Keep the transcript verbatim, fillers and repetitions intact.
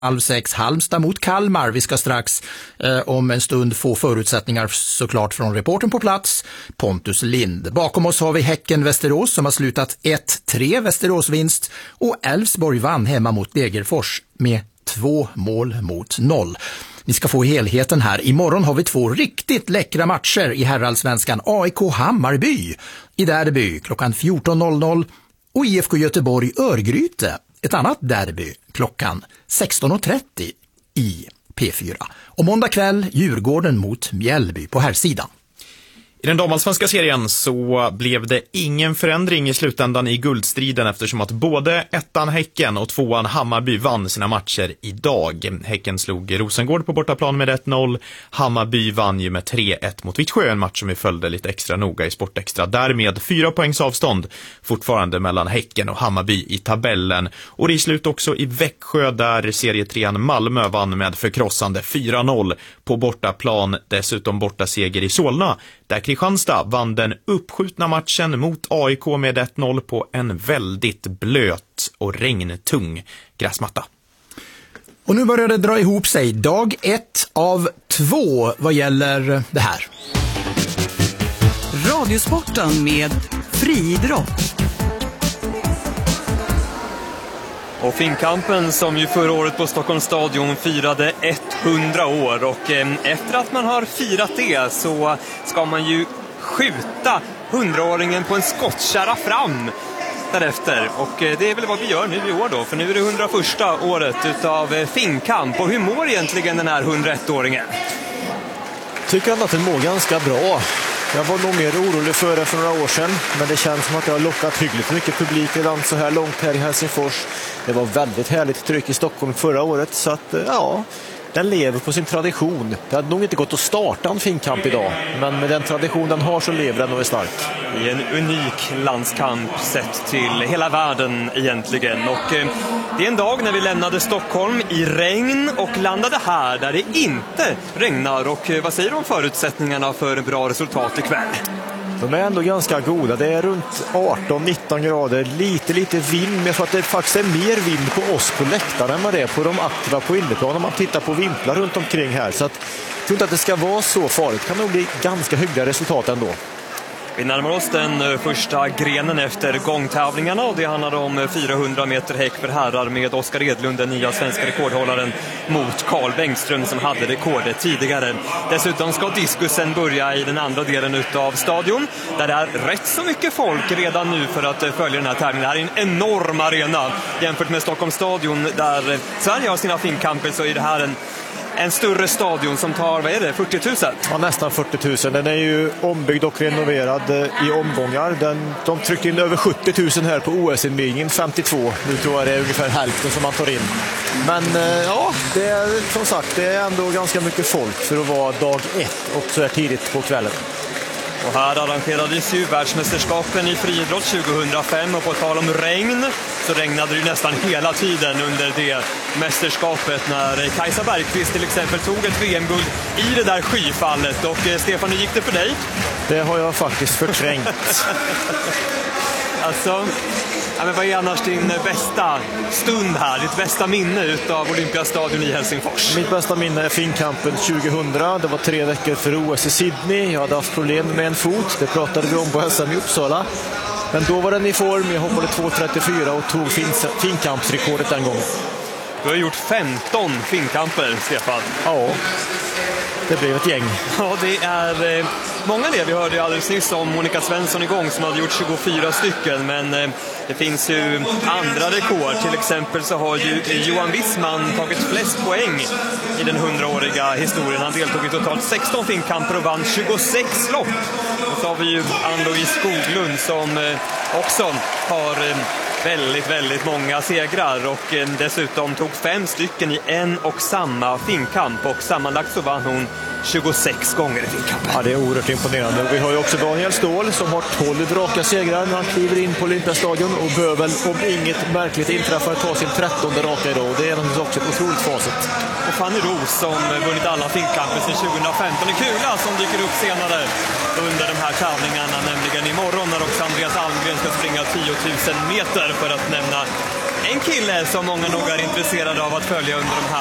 Halv sex, Halmstad mot Kalmar. Vi ska strax eh, om en stund få förutsättningar såklart från reporten på plats, Pontus Lind. Bakom oss har vi Häcken-Västerås som har slutat ett tre Västeråsvinst och Elfsborg vann hemma mot Degerfors med två mål mot noll. Ni ska få helheten här. Imorgon har vi två riktigt läckra matcher i herrallsvenskan. A I K Hammarby i derby klockan fjorton noll noll och I F K Göteborg Örgryte. Ett annat derby klockan sexton trettio i P fyra. Och måndag kväll Djurgården mot Mjällby på här sidan. I den damallsvenska serien så blev det ingen förändring i slutändan i guldstriden eftersom att både ettan Häcken och tvåan Hammarby vann sina matcher idag. Häcken slog Rosengård på bortaplan med ett noll. Hammarby vann ju med tre ett mot Vittsjö, en match som vi följde lite extra noga i Sportextra. Därmed fyra poängs avstånd fortfarande mellan Häcken och Hammarby i tabellen. Och det är slut också i Växjö där serietrean Malmö vann med förkrossande fyra noll på bortaplan. Dessutom bortaseger i Solna där Kristianstad vann den uppskjutna matchen mot A I K med ett noll på en väldigt blöt och regntung gräsmatta. Och nu börjar det dra ihop sig. Dag ett av två vad gäller det här. Radiosporten med friidrott. Och Finnkampen som ju förra året på Stockholms stadion firade hundra år och eh, efter att man har firat det så ska man ju skjuta hundraåringen på en skottkärra fram därefter. Och eh, det är väl vad vi gör nu i år då, för nu är det hundraförsta året utav eh, Finnkamp. Och hur mår egentligen den här hundraettåringen? Tycker att den mår ganska bra. Jag var nog mer orolig för det för några år sedan, men det känns som att jag har lockat hyggligt mycket publik redan så här långt här i Helsingfors. Det var väldigt härligt tryck i Stockholm förra året, så att ja, den lever på sin tradition. Det hade nog inte gått att starta en Finnkamp idag, men med den tradition den har så lever den och är stark. I en unik landskamp sett till hela världen egentligen. Och eh, det är en dag när vi lämnade Stockholm i regn och landade här där det inte regnar. Och eh, vad säger du om förutsättningarna för en bra resultat ikväll? De är ändå ganska goda. Det är runt arton nitton grader. Lite, lite vind. Men jag tror att det faktiskt är mer vind på oss på läktaren än vad det är på de aktiva på innerplan. Om man tittar på vimplar runt omkring här. Så att, jag tror inte att det ska vara så farligt. Det kan nog bli ganska hyggliga resultat ändå. Vi närmar oss den första grenen efter gångtävlingarna och det handlar om fyrahundra meter häck för herrar med Oskar Edlund, den nya svenska rekordhållaren, mot Carl Bengström som hade rekordet tidigare. Dessutom ska diskusen börja i den andra delen av stadion där det är rätt så mycket folk redan nu för att följa den här tävlingen. Det här är en enorm arena jämfört med Stockholms stadion där Sverige har sina Finnkamper, så är det här en En större stadion som tar, vad är det, fyrtio tusen? Ja, nästan fyrtio tusen. Den är ju ombyggd och renoverad i omgångar. Den, de tryckte in över sjuttio tusen här på O S-invigningen, femtiotvå. Nu tror jag det är ungefär hälften som man tar in. Men ja, det är som sagt, det är ändå ganska mycket folk för att vara dag ett och så är tidigt på kvällen. Och här arrangerades ju världsmästerskapen i friidrott tjugohundrafem och på tal om regn så regnade det nästan hela tiden under det mästerskapet när Kajsa Bergqvist till exempel tog ett V M-guld i det där skyfallet. Och Stefan, hur gick det för dig? Det har jag faktiskt förträngt. Alltså, ja, men vad är annars din bästa stund här, ditt bästa minne utav Olympiastadion i Helsingfors? Mitt bästa minne är Finnkampen tjugohundra. Det var tre veckor för O S i Sydney. Jag hade haft problem med en fot. Det pratade vi om på S M i Uppsala. Men då var den i form. Jag hoppade två trettiofyra och tog Finnkampsrekordet den gången. Du har gjort femton Finnkamper, Stefan. Ja, det blev ett gäng. Ja, det är eh, många det. Vi hörde ju alldeles nyss om Monica Svensson igång som hade gjort tjugofyra stycken. Men eh, det finns ju andra rekord. Till exempel så har ju Johan Wissman tagit flest poäng i den hundraåriga historien. Han deltog i totalt sexton Finnkamper och vann tjugosex lopp. Och så har vi ju Ann-Louise Skoglund som eh, också har eh, väldigt, väldigt många segrar och eh, dessutom tog fem stycken i en och samma Finnkamp och sammanlagt så vann hon tjugosex gånger i Finnkampen. Ja, det är oerhört imponerande. Och vi har ju också Daniel Ståhl som har tolv raka segrar när han kliver in på Olympiastadion och bör väl, om inget märkligt inträffar, ta sin trettonde raka idag. Och det är naturligtvis också ett otroligt facit. Och Fanny Ros som vunnit alla Finnkamper sedan tjugohundrafemton i Kula som dyker upp senare under de här tävlingarna, nämligen imorgon när också Andreas Almgren ska springa tio tusen meter för att nämna en kille som många nog är intresserade av att följa under de här